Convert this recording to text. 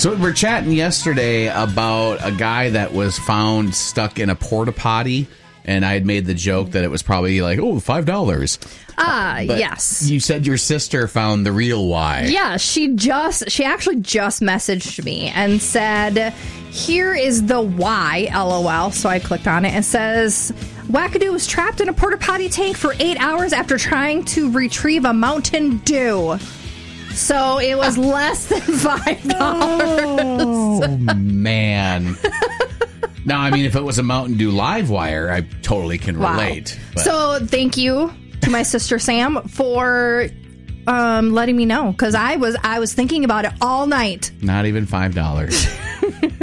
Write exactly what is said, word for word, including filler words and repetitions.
So we're chatting yesterday about a guy that was found stuck in a porta potty, and I had made the joke that it was probably like, oh, five dollars. Ah, uh, but yes. You said your sister found the real why. Yeah, she just, she actually just messaged me and said, here is the why, LOL. So I clicked on it and it says, Wackadoo was trapped in a porta potty tank for eight hours after trying to retrieve a Mountain Dew. So it was less than five dollars. Oh, man. Now, I mean, if it was a Mountain Dew live wire, I totally can relate. Wow. But. So thank you to my sister Sam for um, letting me know, because I was I was thinking about it all night. Not even five dollars.